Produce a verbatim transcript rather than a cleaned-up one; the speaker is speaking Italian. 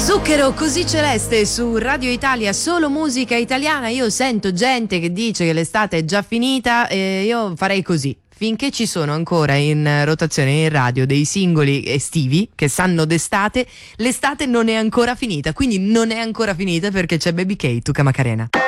Zucchero così celeste su Radio Italia, solo musica italiana. Io sento gente che dice che l'estate è già finita e io farei così. Finché ci sono ancora in rotazione in radio dei singoli estivi che sanno d'estate, l'estate non è ancora finita, quindi non è ancora finita perché c'è Baby K, Tuca Macarena.